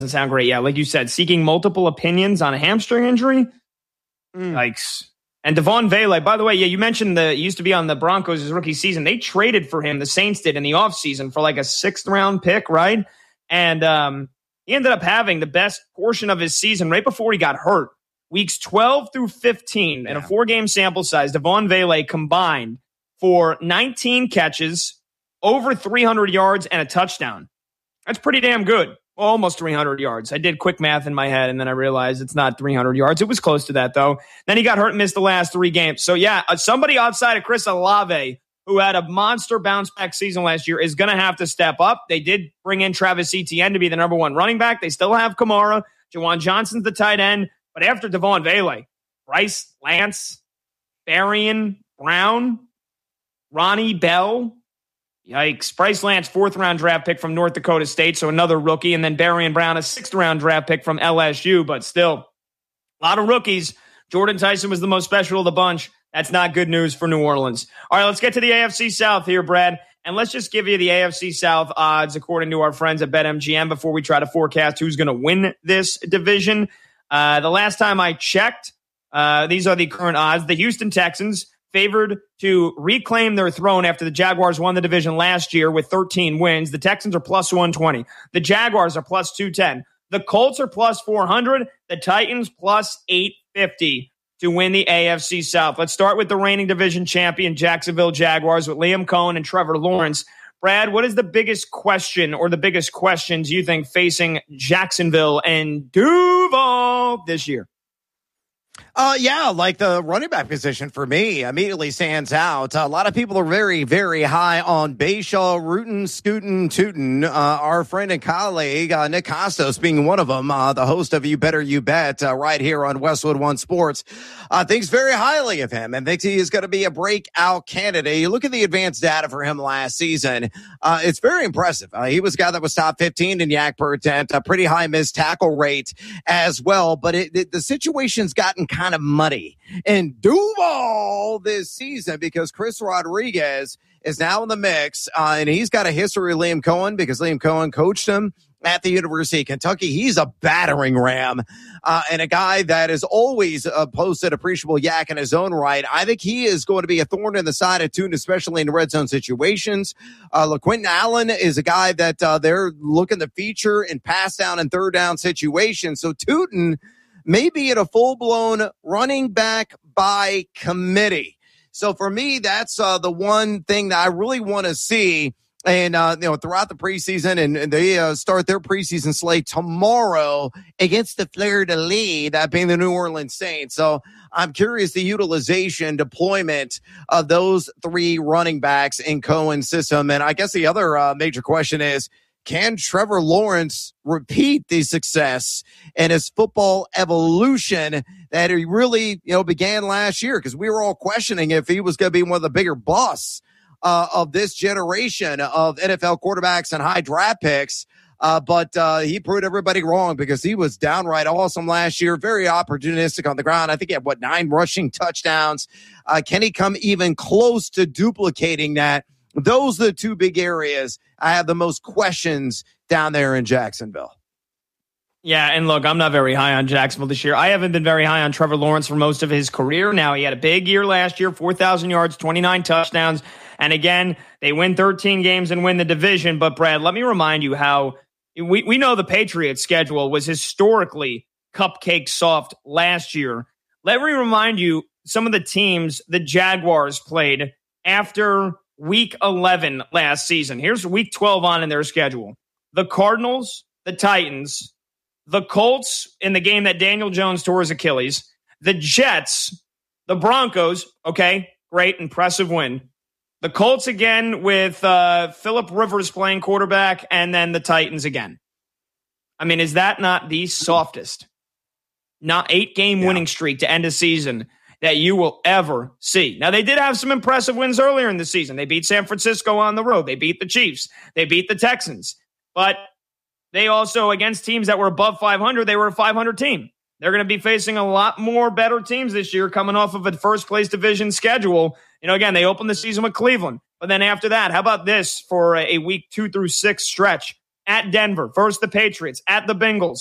sound great. Yeah, like you said, seeking multiple opinions on a hamstring injury. Yikes. And Devon Vele, by the way, yeah, you mentioned he used to be on the Broncos his rookie season. They traded for him, the Saints did, in the offseason for like a 6th-round pick, right? And he ended up having the best portion of his season right before he got hurt. Weeks 12 through 15 in a 4-game sample size, Devon Vele combined for 19 catches, over 300 yards, and a touchdown. That's pretty damn good. Almost 300 yards. I did quick math in my head, and then I realized it's not 300 yards. It was close to that, though. Then he got hurt and missed the last 3 games. So, yeah, somebody outside of Chris Olave, who had a monster bounce-back season last year, is going to have to step up. They did bring in Travis Etienne to be the number 1 running back. They still have Kamara. Jawan Johnson's the tight end. But after Devon Vele, Bryce, Lance, Barian, Brown, Ronnie Bell. Yikes. Bryce Lance, 4th-round draft pick from North Dakota State, so another rookie. And then Barian Brown, a 6th-round draft pick from LSU, but still, a lot of rookies. Jordan Tyson was the most special of the bunch. That's not good news for New Orleans. All right, let's get to the AFC South here, Brad. And let's just give you the AFC South odds according to our friends at BetMGM before we try to forecast who's going to win this division. The last time I checked, these are the current odds. The Houston Texans favored to reclaim their throne after the Jaguars won the division last year with 13 wins. The Texans are plus 120. The Jaguars are plus 210. The Colts are plus 400. The Titans plus 850 to win the AFC South. Let's start with the reigning division champion Jacksonville Jaguars with Liam Cohen and Trevor Lawrence. Brad, what is the biggest question or the biggest questions you think facing Jacksonville and Duval this year? Like the running back position for me immediately stands out. A lot of people are very, very high on Bayshaw, Rootin', Scootin', Tootin'. Our friend and colleague, Nick Costos being one of them, the host of You Better You Bet, right here on Westwood One Sports, thinks very highly of him and thinks he is going to be a breakout candidate. You look at the advanced data for him last season. It's very impressive. He was a guy that was top 15 in yak per attempt, a pretty high missed tackle rate as well. But the situation's gotten kind of muddy in Duval this season because Chris Rodriguez is now in the mix, and he's got a history of Liam Cohen because Liam Cohen coached him at the University of Kentucky. He's a battering ram and a guy that has always posted appreciable yak in his own right. I think he is going to be a thorn in the side of Tootin, especially in red zone situations. LaQuinton Allen is a guy that they're looking to feature in pass down and third down situations. So Tootin may be at a full-blown running back by committee. So for me, that's the one thing that I really want to see. And, throughout the preseason, and they start their preseason slate tomorrow against the Fleur-de-Lis, that being the New Orleans Saints. So I'm curious the utilization, deployment of those 3 running backs in Cohen's system. And I guess the other major question is, can Trevor Lawrence repeat the success and his football evolution that he really, began last year? Because we were all questioning if he was going to be one of the bigger busts of this generation of NFL quarterbacks and high draft picks. But he proved everybody wrong because he was downright awesome last year, very opportunistic on the ground. I think he had, 9 rushing touchdowns. Can he come even close to duplicating that? Those are the 2 big areas I have the most questions down there in Jacksonville. Yeah, and look, I'm not very high on Jacksonville this year. I haven't been very high on Trevor Lawrence for most of his career. Now, he had a big year last year, 4,000 yards, 29 touchdowns. And again, they win 13 games and win the division. But, Brad, let me remind you how we know the Patriots' schedule was historically cupcake soft last year. Let me remind you some of the teams the Jaguars played after Week 11 last season. Here's Week 12 on in their schedule. The Cardinals, the Titans, the Colts in the game that Daniel Jones tore his Achilles, the Jets, the Broncos, okay, great, impressive win. The Colts again with Phillip Rivers playing quarterback, and then the Titans again. I mean, is that not the softest, not 8-game winning streak to end a season that you will ever see? Now, they did have some impressive wins earlier in the season. They beat San Francisco on the road. They beat the Chiefs. They beat the Texans. But they also, against teams that were above 500, they were a 500 team. They're going to be facing a lot more better teams this year coming off of a first-place division schedule. Again, they opened the season with Cleveland. But then after that, how about this for a week 2 through 6 stretch? at Denver versus the Patriots, at the Bengals,